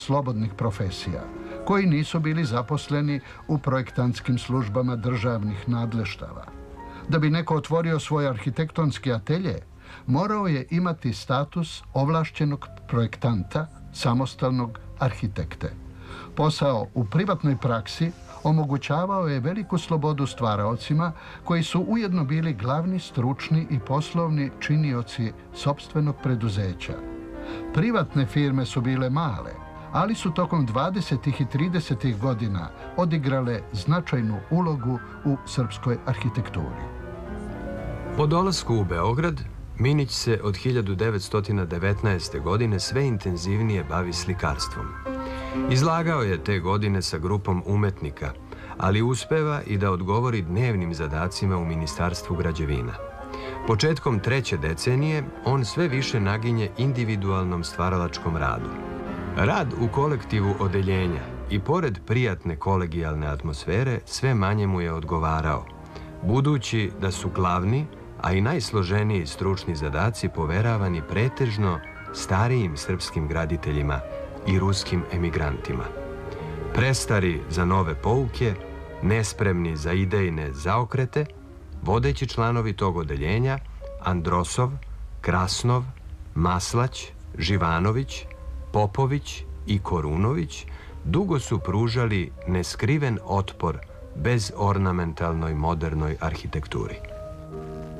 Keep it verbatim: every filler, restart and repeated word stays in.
slobodnih profesija, koji nisu bili zaposleni u projektantskim službama državnih nadleštava. Da bi neko otvorio svoj arhitektonski atelje, morao je imati status ovlašćenog projektanta, samostalnog arhitekte. Posao u privatnoj praksi omogućavao je veliku slobodu stvaraocima koji su ujedno bili glavni stručni i poslovni činioci sopstvenog preduzeća. Privatne firme su bile male, ali su tokom dvadesetih i tridesetih godina odigrale značajnu ulogu u srpskoj arhitekturi. Po dolasku u Beograd, Minić se od hiljadu devetsto devetnaeste. godine sve intenzivnije bavi slikarstvom. Izlagao je te godine sa grupom umetnika, ali uspeva i da odgovori dnevnim zadacima u Ministarstvu građevina. Početkom treće decenije on sve više naginje individualnom stvaralačkom radu. Rad u kolektivu odeljenja i pored prijatne kolegijalne atmosfere sve manje mu je odgovarao, budući da su glavni, a i najsloženiji stručni zadaci poveravani pretežno starijim srpskim graditeljima i ruskim emigrantima. Prestari za nove pouke, nespremni za idejne zaokrete, vodeći članovi tog odeljenja Androsov, Krasnov, Maslać, Živanović, Popović i Korunović dugo su pružali neskriven otpor bez ornamentalnoj modernoj arhitekturi.